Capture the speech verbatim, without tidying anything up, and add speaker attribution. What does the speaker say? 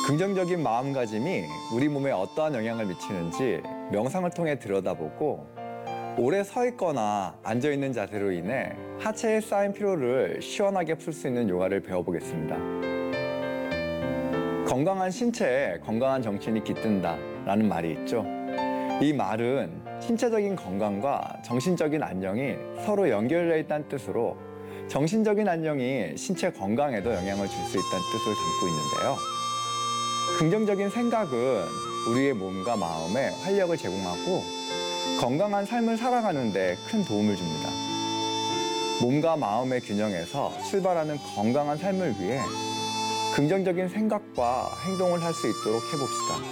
Speaker 1: 긍정적인 마음가짐이 우리 몸에 어떠한 영향을 미치는지 명상을 통해 들여다보고 오래 서 있거나 앉아 있는 자세로 인해 하체에 쌓인 피로를 시원하게 풀 수 있는 요가를 배워보겠습니다. 건강한 신체에 건강한 정신이 깃든다 라는 말이 있죠. 이 말은 신체적인 건강과 정신적인 안녕이 서로 연결되어 있다는 뜻으로 정신적인 안녕이 신체 건강에도 영향을 줄 수 있다는 뜻을 담고 있는데요. 긍정적인 생각은 우리의 몸과 마음에 활력을 제공하고 건강한 삶을 살아가는 데 큰 도움을 줍니다. 몸과 마음의 균형에서 출발하는 건강한 삶을 위해 긍정적인 생각과 행동을 할 수 있도록 해봅시다.